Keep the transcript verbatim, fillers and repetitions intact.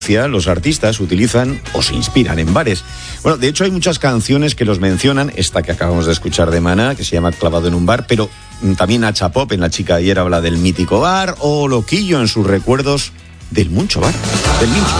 los artistas utilizan o se inspiran en bares. Bueno, de hecho hay muchas canciones que los mencionan, esta que acabamos de escuchar de Maná, que se llama Clavado en un bar, pero también Nacha Pop en La chica de ayer habla del mítico bar, o Loquillo en sus recuerdos del Muncho Bar, del Mincho.